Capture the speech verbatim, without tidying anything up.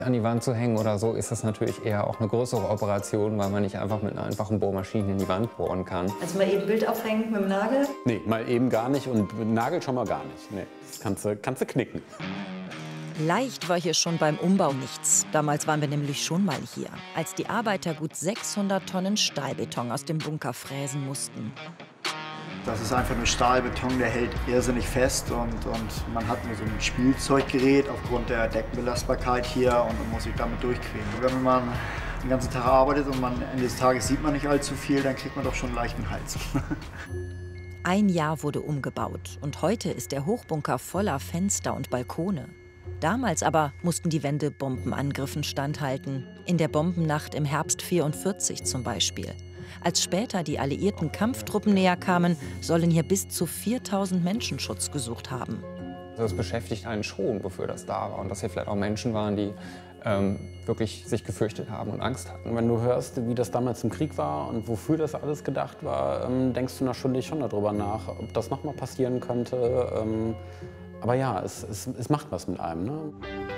An die Wand zu hängen oder so ist das natürlich eher auch eine größere Operation, weil man nicht einfach mit einer einfachen Bohrmaschine in die Wand bohren kann. Also mal eben Bild aufhängen mit dem Nagel? Nee, mal eben gar nicht und mit dem Nagel schon mal gar nicht. Nee, das kannst du, kannst du knicken. Leicht war hier schon beim Umbau nichts. Damals waren wir nämlich schon mal hier, als die Arbeiter gut sechshundert Tonnen Stahlbeton aus dem Bunker fräsen mussten. Das ist einfach nur Stahlbeton, der hält irrsinnig fest und, und man hat nur so ein Spielzeuggerät aufgrund der Deckenbelastbarkeit hier und man muss sich damit durchquälen. Wenn man den ganzen Tag arbeitet und man Ende des Tages sieht man nicht allzu viel, dann kriegt man doch schon einen leichten Hals. Ein Jahr wurde umgebaut und heute ist der Hochbunker voller Fenster und Balkone. Damals aber mussten die Wände Bombenangriffen standhalten. In der Bombennacht im Herbst vierundvierzig zum Beispiel. Als später die alliierten Kampftruppen näher kamen, sollen hier bis zu viertausend Menschen Schutz gesucht haben. Das beschäftigt einen schon, wofür das da war. Und dass hier vielleicht auch Menschen waren, die ähm, wirklich sich gefürchtet haben und Angst hatten. Wenn du hörst, wie das damals im Krieg war und wofür das alles gedacht war, ähm, denkst du natürlich schon darüber nach, ob das nochmal passieren könnte. Ähm, aber ja, es, es, es macht was mit einem. Ne?